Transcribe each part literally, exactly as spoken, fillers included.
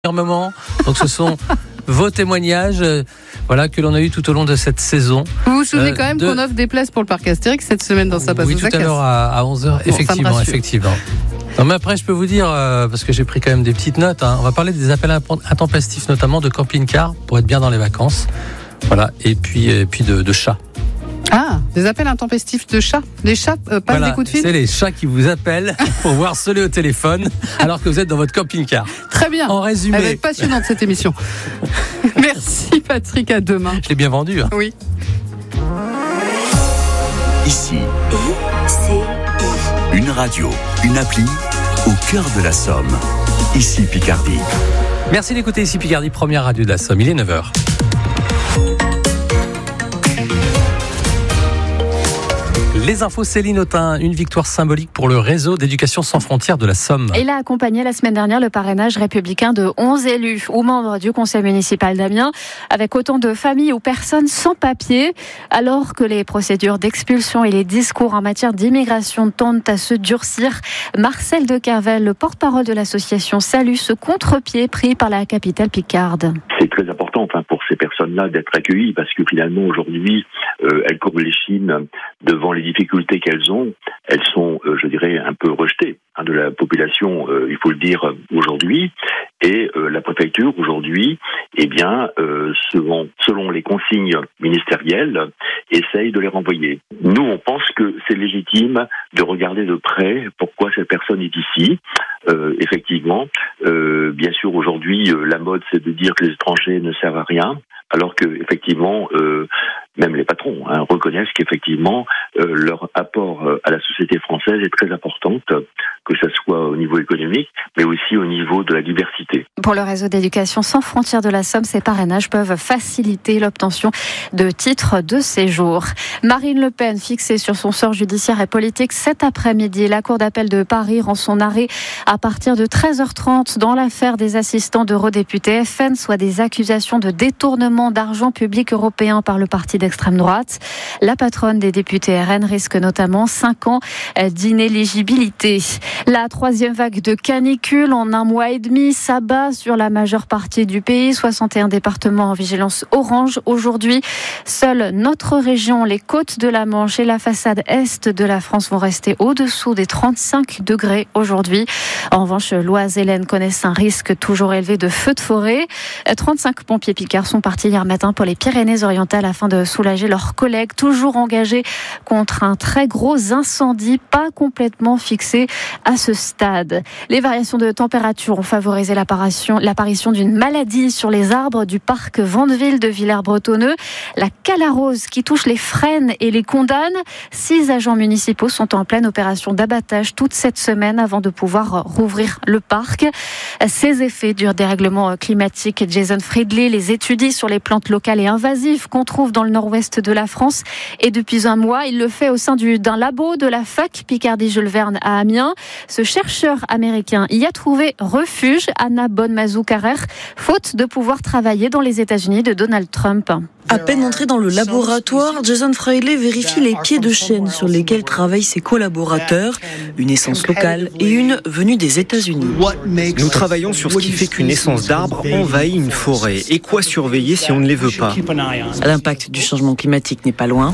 moment. Donc ce sont vos témoignages euh, voilà, que l'on a eu tout au long de cette saison. Vous vous souvenez euh, quand même de... qu'on offre des places pour le parc Astérix cette semaine dans sa passe Oui, aux tout à Acasses. l'heure à, à onze heures, bon, effectivement. effectivement. Non, mais après, je peux vous dire, euh, parce que j'ai pris quand même des petites notes, hein, on va parler des appels intempestifs, notamment de camping-car, pour être bien dans les vacances. Voilà, et puis, et puis de, de chats. Ah, des appels intempestifs de chats. Les chats euh, passent Voilà, des coups de fil. c'est les chats qui vous appellent pour vous harceler au téléphone alors que vous êtes dans votre camping-car. Très bien. En résumé. Elle va être passionnante cette émission. Merci Patrick, à demain. Je l'ai bien vendu. Hein. Oui. Ici, I C I. Une radio, une appli au cœur de la Somme. Ici Picardie. Merci d'écouter Ici Picardie, première radio de la Somme. Il est neuf heures. Les infos, Céline Autain, une victoire symbolique pour le réseau d'éducation sans frontières de la Somme. Il a accompagné la semaine dernière le parrainage républicain de onze élus ou membres du conseil municipal d'Amiens, avec autant de familles ou personnes sans papier. Alors que les procédures d'expulsion et les discours en matière d'immigration tendent à se durcir, Marcel de Kervel, le porte-parole de l'association, salue ce contre-pied pris par la capitale picarde. C'est très important enfin, pour ces personnes-là d'être accueillies parce que finalement aujourd'hui, euh, elles courbent l'échine devant les difficultés qu'elles ont. Elles sont, euh, je dirais, un peu rejetées hein, de la population, euh, il faut le dire, aujourd'hui. Et euh, la préfecture, aujourd'hui, eh bien, euh, selon, selon les consignes ministérielles, essaye de les renvoyer. Nous, on pense que c'est légitime de regarder de près pourquoi cette personne est ici. Euh, effectivement, euh, bien sûr, aujourd'hui, euh, la mode, c'est de dire que les étrangers ne servent à rien, alors que, effectivement, euh, même les patrons hein, reconnaissent qu'effectivement, euh, leur apport euh, à la société française est très importante, que ce soit au niveau économique, mais aussi au niveau de la diversité. Pour le réseau d'éducation sans frontières de la Somme, ces parrainages peuvent faciliter l'obtention de titres de séjour. Marine Le Pen, fixée sur son sort judiciaire et politique cet après-midi, la Cour d'appel de Paris rend son arrêt à partir de treize heures trente dans l'affaire des assistants d'eurodéputés F N, soit des accusations de détournement d'argent public européen par le parti d'extrême droite. La patronne des députés R N risque notamment cinq ans d'inéligibilité. La troisième vague de canicule en un mois et demi s'abat sur la majeure partie du pays. soixante et un départements en vigilance orange aujourd'hui. Seule notre région, les côtes de la Manche et la façade est de la France vont rester au-dessous des trente-cinq degrés aujourd'hui. En revanche, l'Oise et l'Aisne connaissent un risque toujours élevé de feux de forêt. trente-cinq pompiers picards sont partis hier matin pour les Pyrénées-Orientales afin de soulager leurs collègues toujours engagés contre un très gros incendie pas complètement fixé à ce stade. Les variations de température ont favorisé l'apparition, l'apparition d'une maladie sur les arbres du parc Vandeville de Villers-Bretonneux, la calarose qui touche les frênes et les condamne. Six agents municipaux sont en pleine opération d'abattage toute cette semaine avant de pouvoir rouvrir le parc. Ces effets du dérèglement climatique, Jason Friedley les étudie sur les plantes locales et invasives qu'on trouve dans le nord-ouest de la France. Et depuis un mois, il le fait au sein du, d'un labo de la fac Picardie-Jules Verne à Amiens. Ce chercheur américain y a trouvé refuge, Anna Bonmazou-Carrer, faute de pouvoir travailler dans les États-Unis de Donald Trump. À peine entré dans le laboratoire, Jason Friedley vérifie les pieds de chêne sur lesquels travaillent ses collaborateurs, une essence locale et une venue des États-Unis. Nous travaillons sur ce qui fait qu'une essence d'arbre envahit une forêt et quoi surveiller si on ne les veut pas. L'impact du changement climatique n'est pas loin.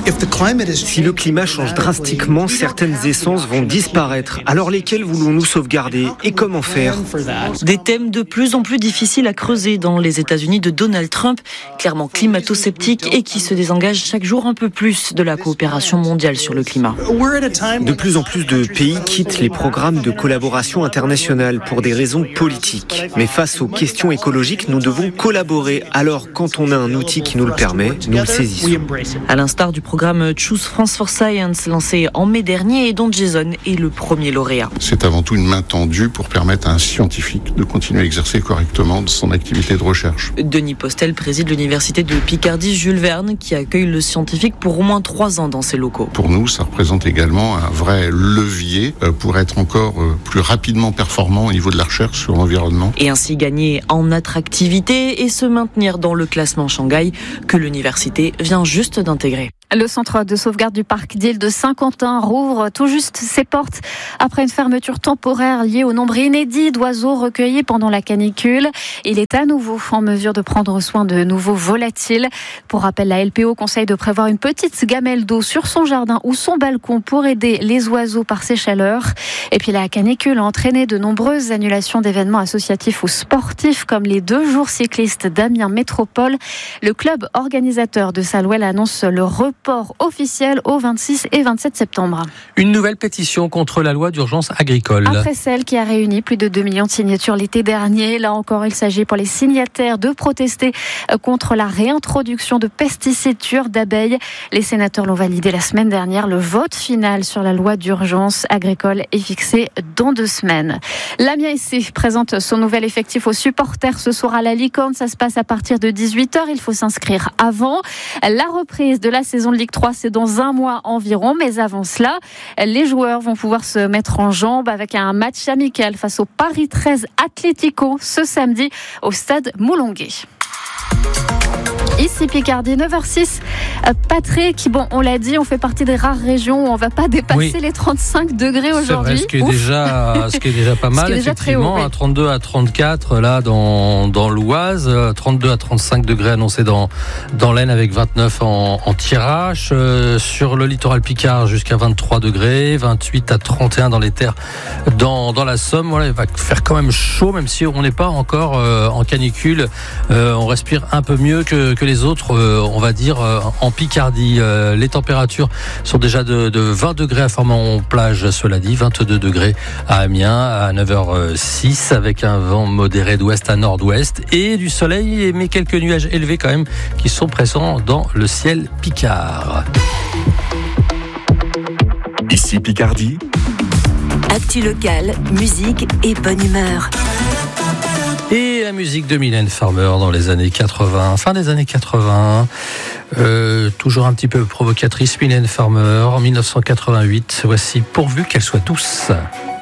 Si le climat change drastiquement, certaines essences vont disparaître. Alors lesquelles voulons-nous sauvegarder et comment faire ? Des thèmes de plus en plus difficiles à creuser dans les États-Unis de Donald Trump, clairement climato-sceptique et qui se désengage chaque jour un peu plus de la coopération mondiale sur le climat. De plus en plus de pays quittent les programmes de collaboration internationale pour des raisons politiques. Mais face aux questions écologiques, nous devons collaborer. Alors, quand on a un outil qui nous le permet, nous le saisissons. À l'instar du programme Choose France for Science, lancé en mai dernier et dont Jason est le premier lauréat. C'est avant tout une main tendue pour permettre à un scientifique de continuer à exercer correctement son activité de recherche. Denis Postel préside l'université de Picardie Jules Verne qui accueille le scientifique pour au moins trois ans dans ses locaux. Pour nous, ça représente également un vrai levier pour être encore plus rapidement performant au niveau de la recherche sur l'environnement. Et ainsi gagner en attractivité et se maintenir dans le classement Shanghai que l'université vient juste d'intégrer. Le centre de sauvegarde du parc d'Île de Saint-Quentin rouvre tout juste ses portes après une fermeture temporaire liée au nombre inédit d'oiseaux recueillis pendant la canicule. Il est à nouveau en mesure de prendre soin de nouveaux volatiles. Pour rappel, la L P O conseille de prévoir une petite gamelle d'eau sur son jardin ou son balcon pour aider les oiseaux par ces chaleurs. Et puis la canicule a entraîné de nombreuses annulations d'événements associatifs ou sportifs comme les deux jours cyclistes d'Amiens Métropole. Le club organisateur de Salouel annonce le report Port officiel au vingt-six et vingt-sept septembre. Une nouvelle pétition contre la loi d'urgence agricole. Après celle qui a réuni plus de deux millions de signatures l'été dernier, là encore il s'agit pour les signataires de protester contre la réintroduction de pesticides tueurs d'abeilles. Les sénateurs l'ont validé la semaine dernière. Le vote final sur la loi d'urgence agricole est fixé dans deux semaines. L'Amiens F C présente son nouvel effectif aux supporters ce soir à la Licorne. Ça se passe à partir de dix-huit heures. Il faut s'inscrire avant. La reprise de la saison de Ligue trois, c'est dans un mois environ, mais avant cela, les joueurs vont pouvoir se mettre en jambes avec un match amical face au Paris treize Atlético ce samedi au stade Moulonguet. Ici Picardie, neuf heures six. Patrick, bon, on l'a dit, on fait partie des rares régions où on ne va pas dépasser oui. les trente-cinq degrés aujourd'hui. C'est vrai, ce qui est, déjà, ce qui est déjà pas mal, effectivement. Haut, oui. À trente-deux à trente-quatre, là, dans, dans l'Oise. trente-deux à trente-cinq degrés annoncés dans, dans l'Aisne avec vingt-neuf en, en Thiérache. Euh, sur le littoral Picard, jusqu'à vingt-trois degrés. vingt-huit à trente et un dans les terres dans, dans la Somme. Voilà, il va faire quand même chaud, même si on n'est pas encore euh, en canicule. Euh, on respire un peu mieux que, que les autres, euh, on va dire, euh, en Picardie. Euh, les températures sont déjà de, de vingt degrés à Forment-Plage, cela dit, vingt-deux degrés à Amiens à neuf heures six, avec un vent modéré d'ouest à nord-ouest et du soleil, mais quelques nuages élevés quand même qui sont présents dans le ciel picard. Ici Picardie. Actu locale, musique et bonne humeur. Et la musique de Mylène Farmer dans les années quatre-vingts, fin des années quatre-vingts, euh, toujours un petit peu provocatrice, Mylène Farmer en mille neuf cent quatre-vingt-huit. Voici Pourvu qu'elle soit douce.